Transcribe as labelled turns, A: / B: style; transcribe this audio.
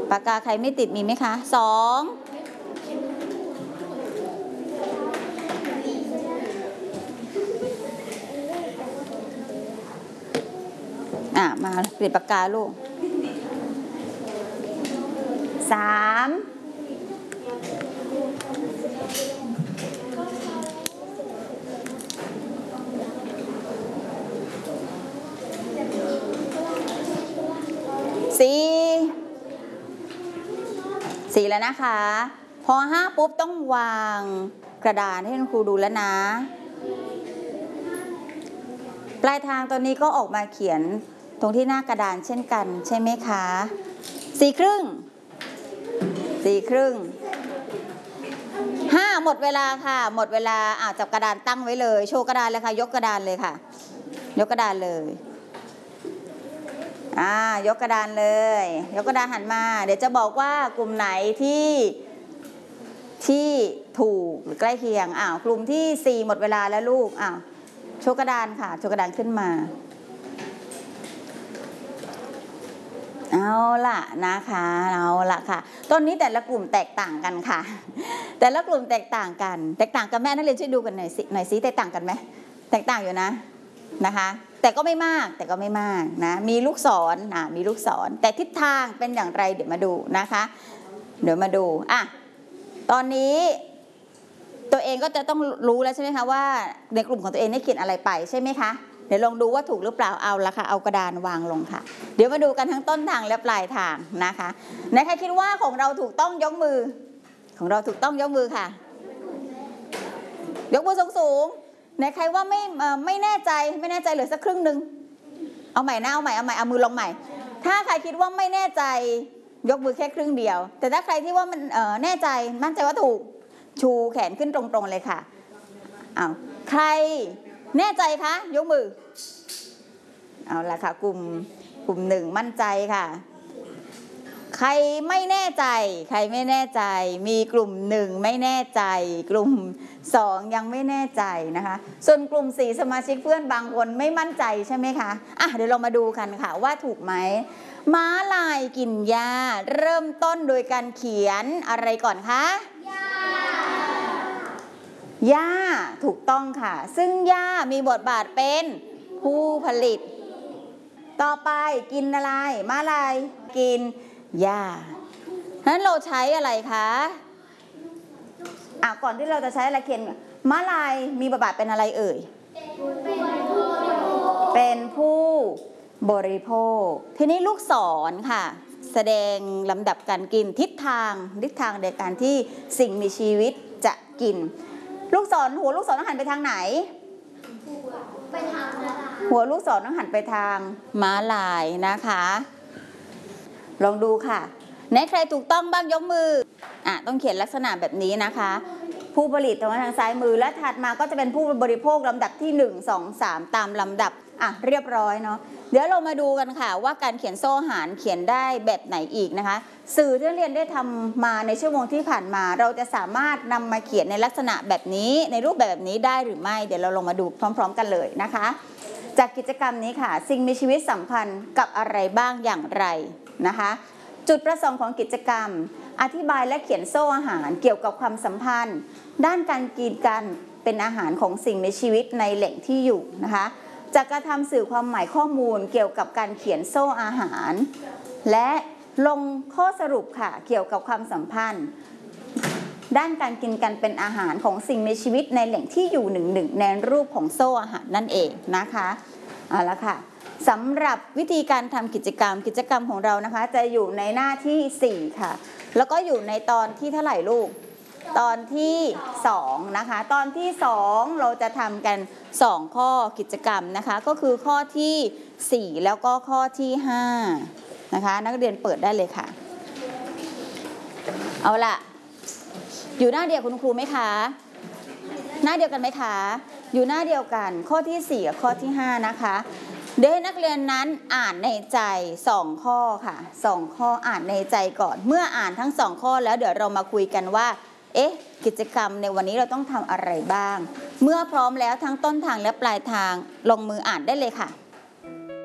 A: ปากกาใครไม่ติดมีไหมคะ2มาเปลี่ยนปากกาลูก34แล้วนะคะพอ5ปุ๊บต้องวางกระดานให้คุณครูดูแล้วนะปลายทางตอนนี้ก็ออกมาเขียนตรงที่หน้ากระดานเช่นกันใช่ไหมคะ4 ครึ่ง5หมดเวลาค่ะหมดเวลาจับกระดานตั้งไว้เลยโชว์กระดานเลยค่ะยกกระดานเลยค่ะยกกระดานเลยยกกระดานเลยยกกระดานหันมาเดี๋ยวจะบอกว่ากลุ่มไหนที่ถูกหรือใกล้เคียงกลุ่มที่4หมดเวลาแล้วลูกโชว์กระดานค่ะโชว์กระดานขึ้นมาเอาล่ะนะคะเอาล่ะค่ะตอนนี้แต่ละกลุ่มแตกต่างกันค่ะแต่ละกลุ่มแตกต่างกันแม่นักเรียนช่วยดูกันหน่อยสิแตกต่างกันไหมแตกต่างอยู่นะคะแต่ก็ไม่มากนะมีลูกศรมีลูกศรแต่ทิศทางเป็นอย่างไรเดี๋ยวมาดูนะคะเดี๋ยวมาดูตอนนี้ตัวเองก็จะต้องรู้แล้วใช่ไหมคะว่าในกลุ่มของตัวเองได้เขียนอะไรไปใช่ไหมคะเดี๋ยวลองดูว่าถูกหรือเปล่าเอาละค่ะเอากระดานวางลงค่ะเดี๋ยวมาดูกันทั้งต้นทางและปลายทางนะคะไหนใครคิดว่าของเราถูกต้องยกมือของเราถูกต้องยกมือค่ะยกมือสูงไหนใครว่าไม่แน่ใจเหลือสักครึ่งนึงเอาใหม่นะเอามือลงใหม่ถ้าใครคิดว่าไม่แน่ใจยกมือแค่ครึ่งเดียวแต่ถ้าใครที่ว่ามันแน่ใจมั่นใจว่าถูกชูแขนขึ้นตรงๆเลยค่ะใครแน่ใจคะยกมือเอาละค่ะกลุ่ม1มั่นใจค่ะใครไม่แน่ใจมีกลุ่ม1ไม่แน่ใจกลุ่ม2ยังไม่แน่ใจนะคะส่วนกลุ่ม4สมาชิกเพื่อนบางคนไม่มั่นใจใช่ไหมคะเดี๋ยวเรามาดูกันค่ะว่าถูกไหมม้าลายกินหญ้าเริ่มต้นโดยการเขียนอะไรก่อนคะหญ้าถูกต้องค่ะซึ่งหญ้ามีบทบาทเป็นผู้ผลิตต่อไปกินอะไรม้าลายกินหญ้านั้นเราใช้อะไรคะก่อนที่เราจะใช้อะไรเขียนม้าลายมีบทบาทเป็นอะไรเอ่ยเป็นผู้บริโภคทีนี้ลูกศรค่ะแสดงลำดับการกินทิศทางในการที่สิ่งมีชีวิตจะกินลูกศรหัวลูกศรต้องหันไปทางไหนหัวลูกศรต้องหันไปทางม้าลายนะคะลองดูค่ะไหนใครถูกต้องบ้างยกมือต้องเขียนลักษณะแบบนี้นะคะผู้ผลิตตรงทางซ้ายมือและถัดมาก็จะเป็นผู้บริโภคลำดับที่1 2 3ตามลำดับเรียบร้อยเนาะเดี๋ยวเรามาดูกันค่ะว่าการเขียนโซ่อาหารเขียนได้แบบไหนอีกนะคะสื่อที่เรียนได้ทำมาในชั่วโมงที่ผ่านมาเราจะสามารถนำมาเขียนในลักษณะแบบนี้ในรูปแบบนี้ได้หรือไม่เดี๋ยวเราลงมาดูพร้อมๆกันเลยนะคะจากกิจกรรมนี้ค่ะสิ่งมีชีวิตสัมพันธ์กับอะไรบ้างอย่างไรนะคะจุดประสงค์ของกิจกรรมอธิบายและเขียนโซ่อาหารเกี่ยวกับความสัมพันธ์ด้านการกินกันเป็นอาหารของสิ่งมีชีวิตในแหล่งที่อยู่นะคะจากการทำสื่อความหมายข้อมูลเกี่ยวกับการเขียนโซ่อาหารและลงข้อสรุปค่ะเกี่ยวกับความสัมพันธ์ด้านการกินกันเป็นอาหารของสิ่งมีชีวิตในแหล่งที่อยู่1ในรูปของโซ่อาหารนั่นเองนะคะเอาละค่ะสำหรับวิธีการทำกิจกรรมของเรานะคะจะอยู่ในหน้าที่4ค่ะแล้วก็อยู่ในตอนที่เท่าไหร่ลูกตอนที่2นะคะตอนที่2เราจะทำกัน2ข้อกิจกรรมนะคะก็คือข้อที่4แล้วก็ข้อที่5นะคะนักเรียนเปิดได้เลยค่ะเอาล่ะอยู่หน้าเดียวคุณครูไหมคะหน้าเดียวกันไหมคะอยู่หน้าเดียวกันข้อที่4กับข้อที่5นะคะเดี๋ยวให้นักเรียนนั้นอ่านในใจ2ข้อค่ะ2ข้ออ่านในใจก่อนเมื่ออ่านทั้ง2ข้อแล้วเดี๋ยวเรามาคุยกันว่ากิจกรรมในวันนี้เราต้องทำอะไรบ้างเมื่อพร้อมแล้วทั้งต้นทางและปลายทางลงมืออ่านได้เลยค่ะ